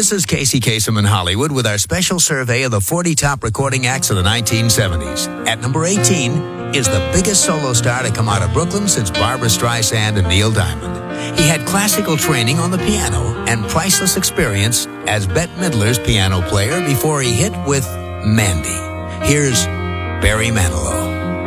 This is Casey Kasem in Hollywood with our special survey of the 40 top recording acts of the 1970s. At number 18 is the biggest solo star to come out of Brooklyn since Barbra Streisand and Neil Diamond. He had classical training on the piano and priceless experience as Bette Midler's piano player before he hit with Mandy. Here's Barry Manilow.